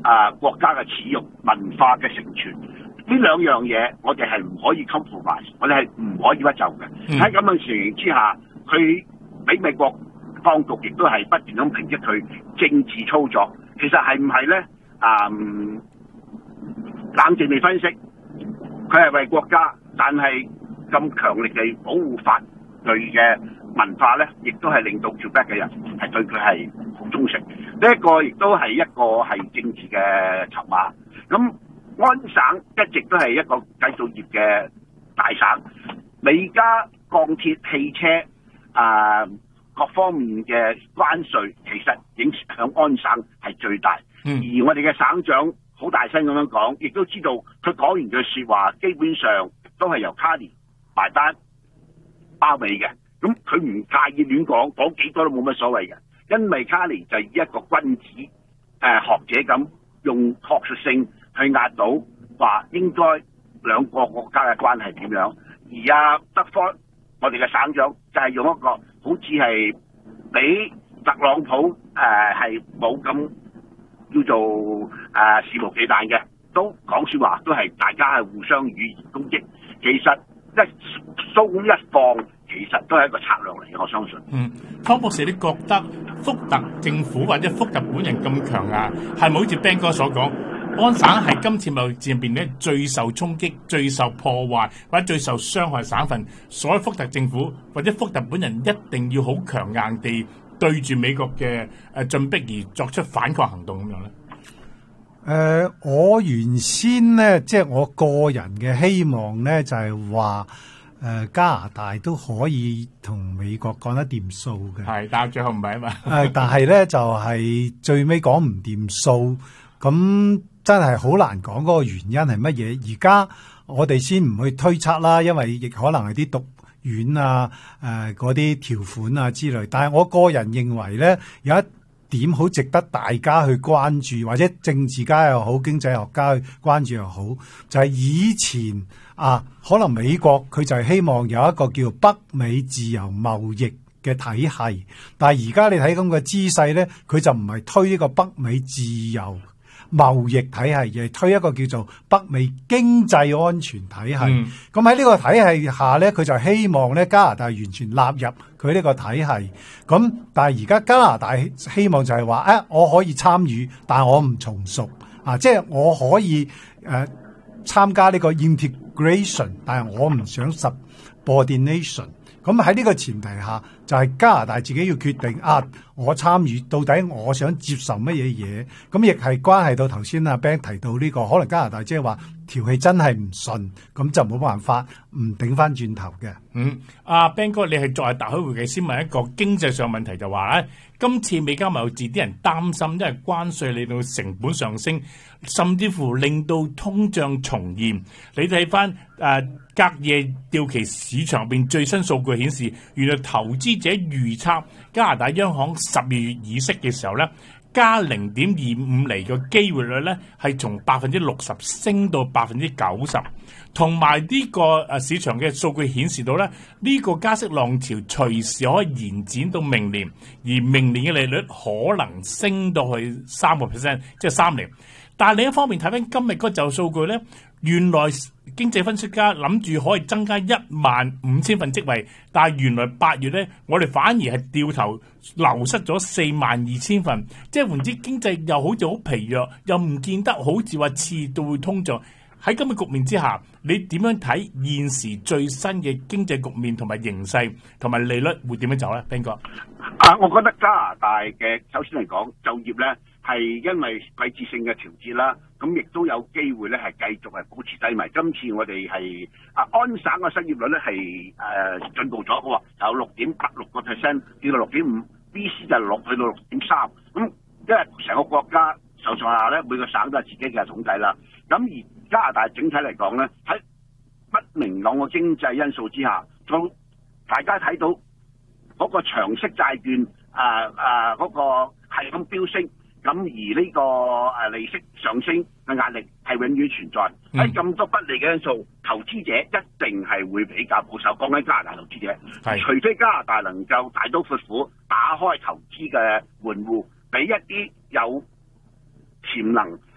國家嘅恥辱、文化嘅承傳。呢兩樣嘢，我哋係唔可以 compromise， 我哋係唔可以屈就嘅。喺咁嘅情形之下，佢俾美國當局亦都係不斷咁抨擊佢政治操作。其實係唔係咧？冷靜地分析，佢係為國家，但係咁強力地保護法律嘅文化咧，亦都係令到 Quebec 嘅人係對佢係好忠誠。呢一個亦都係一個係政治嘅籌碼。咁安省一直都係一個製造業嘅大省，美加鋼鐵、汽車各方面嘅關稅，其實影響安省係最大。而我哋嘅省長好大聲咁樣講，亦都知道佢講完句説話，基本上都係由卡尼埋單包尾嘅。咁佢唔介意亂講，講幾多都冇乜所謂嘅，因為卡尼就以一個君子學者咁，用學術性去壓倒話應該兩個國家嘅關係點樣。而德科我哋嘅省長就係用一個好似係比特朗普係冇咁叫做肆無忌憚嘅，都講説話都係大家係互相語言攻擊。其實一鬆一放，其實都係一個策略嚟嘅，我相信。 湯博士，你覺得福特政府或者福特本人咁強硬，係咪好似 Ben 哥所講，安省係今次貿易戰入邊咧最受衝擊、最受破壞或者最受傷害省份？所以福特政府或者福特本人一定要好強硬地對住美國嘅進逼而作出反抗行動咁樣咧？ 我原先咧，即係我個人嘅希望咧，就係話加拿大都可以同美國講得掂數嘅。 係，但係最後唔係啊嘛。 但係咧就係最尾講唔掂數，咁真係好難講嗰個原因係乜嘢。而家我哋先唔去推測啦，因為亦可能係啲毒丸啊、嗰啲條款啊之類。但係我個人認為咧，有一點好值得大家去關注，或者政治家又好，經濟學家去關注又好，就係以前可能美國佢就係希望有一個叫北美自由貿易嘅體系，但係而家你睇咁嘅姿勢咧，佢就唔係推呢個北美自由貿易體系，而係推一個叫做北美經濟安全體系。咁喺呢個體系下咧，佢就希望咧加拿大完全納入佢呢個體系。咁但係而家加拿大希望就係話，我可以參與，但係我唔從屬即係我可以參加呢個 integration， 但係我唔想 subordination。咁喺呢個前提下，就係加拿大自己要決定我參與到底我想接受乜嘢嘢。咁亦係關係到頭先阿 Ben 提到呢個，可能加拿大即係話條氣真係唔順，咁就冇辦法唔頂翻轉頭嘅。 Ben 哥，你係作為特許會計師，問一個經濟上問題，就話咧，今次美加貿易戰啲人擔心，因為關稅令到成本上升，甚至乎令到通脹重現。你睇翻隔夜掉期市場入邊最新數據顯示，原來投資者預測加拿大央行12月議息嘅時候咧，加0.25厘嘅機會率咧係從60%升到90%，同埋呢個市場嘅數據顯示到咧，呢個加息浪潮隨時可以延展到明年，而明年嘅利率可能升到去3%，即係3年。但係另一方面睇翻今日嗰就數據咧，原來經濟分析家諗住可以增加15000份職位，但係原來8月咧，我哋反而係掉頭流失咗42000份，即係換之經濟又好似好疲弱，又唔見得好似話刺到會通脹。喺咁嘅局面之下，你點樣睇現時最新嘅經濟局面同埋形勢同埋利率會點樣走咧 Ben 哥？ 我覺得加拿大嘅首先嚟講，就業咧係因為季節性嘅調節啦，咁亦都有機會咧係繼續係保持低迷。今次我哋係安省嘅失業率咧係進步咗嘅喎，由6.86% 跌到6.5%，BC 就落去到6.3%。咁因為成個國家上下咧，每個省都係自己嘅統計啦。咁而加拿大整體嚟講咧，喺不明朗嘅經濟因素之下，大家睇到嗰個長息債券嗰個係咁飆升，咁而呢個利息上升嘅壓力係永遠存在。喺咁多不利嘅因素，投資者一定係會比較保守。講緊加拿大投資者，除非加拿大能夠大刀闊斧打開投資嘅門戶，俾一啲有潛能